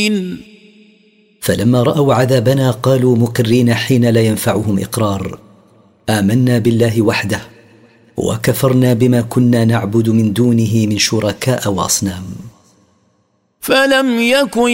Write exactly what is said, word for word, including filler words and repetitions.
فلما رأوا عذابنا قالوا مكرين حين لا ينفعهم إقرار: آمنا بالله وحده وكفرنا بما كنا نعبد من دونه من شركاء وأصنام. فلم يكن